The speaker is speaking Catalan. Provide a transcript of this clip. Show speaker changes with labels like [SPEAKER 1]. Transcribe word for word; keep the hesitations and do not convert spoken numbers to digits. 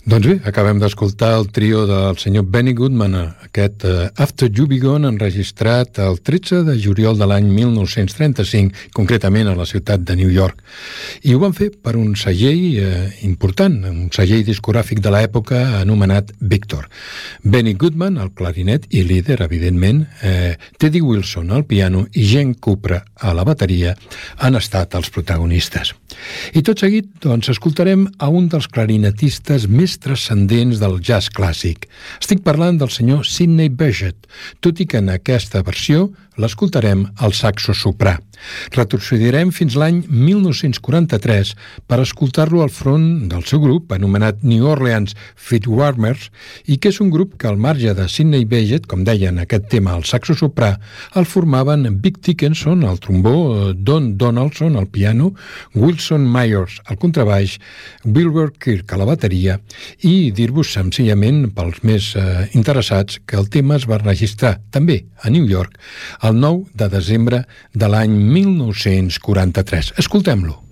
[SPEAKER 1] Doncs bé, acabem d'escoltar el trio del senyor Benny Goodman, aquest uh, After You Be Gone, enregistrat el tretze de juliol de l'any mil nou-cents trenta-cinc, concretament a la ciutat de New York. I ho van fer per un segell uh, important, un segell discogràfic de l'època anomenat Victor. Benny Goodman, al clarinet i líder, evidentment, uh, Teddy Wilson al piano i Gene Krupa a la bateria han estat els protagonistes. I tot seguit, doncs, escoltarem a un dels clarinetistes més transcendents del jazz clàssic. Estic parlant del senyor Sidney Bechet, tot i que en aquesta versió l'escoltarem al saxo soprà. Retrocedirem fins l'any mil nou-cents quaranta-tres per escoltar-lo al front del seu grup, anomenat New Orleans Fitzwarmers, i que és un grup que al marge de Sidney Bechet, com deien aquest tema al saxo soprà, el formaven Vic Dickinson al trombó, Don Donaldson al piano, Wilson Myers al contrabaix, Wilbur Kirk a la bateria, i dir-vos senzillament, pels més eh, interessats, que el tema es va registrar també a New York el nou de desembre de l'any mil nou-cents quaranta-tres. Escoltem-lo.